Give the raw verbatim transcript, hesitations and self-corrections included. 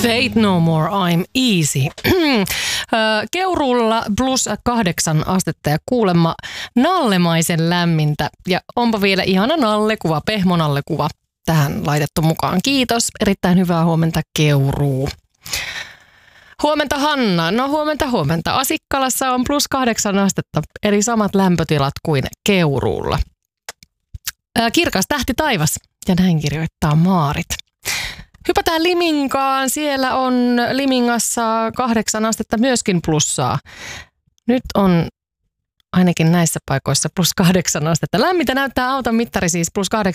Fate No More, I'm Easy. Keuruulla plus kahdeksan astetta ja kuulemma nallemaisen lämmintä. Ja onpa vielä ihana nallekuva, pehmonallekuva tähän laitettu mukaan. Kiitos, erittäin hyvää huomenta Keuruu. Huomenta Hanna. No huomenta huomenta. Asikkalassa on plus kahdeksan astetta, eli samat lämpötilat kuin Keuruulla. Ää, kirkas tähti taivas, ja näin kirjoittaa Maarit. Hypätään Liminkaan. Siellä on Limingassa kahdeksan astetta myöskin plussaa. Nyt on ainakin näissä paikoissa plus kahdeksan astetta. Lämmintä näyttää auton mittari siis plus kahdeksan